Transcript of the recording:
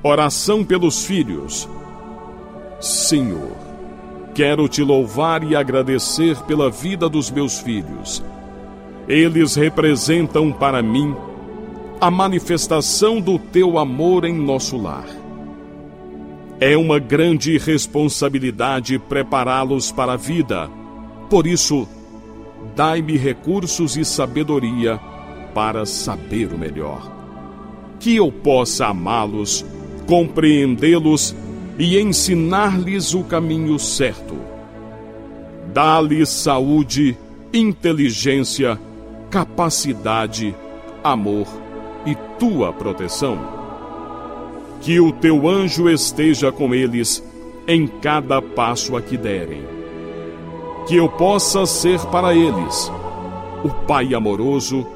Oração pelos filhos. Senhor, quero te louvar e agradecer pela vida dos meus filhos. Eles representam para mim a manifestação do teu amor em nosso lar. É uma grande responsabilidade prepará-los para a vida. Por isso, dai-me recursos e sabedoria para saber o melhor. Que eu possa amá-los, compreendê-los e ensinar-lhes o caminho certo. Dá-lhes saúde, inteligência, capacidade, amor e tua proteção. Que o teu anjo esteja com eles em cada passo a que derem. Que eu possa ser para eles o pai amoroso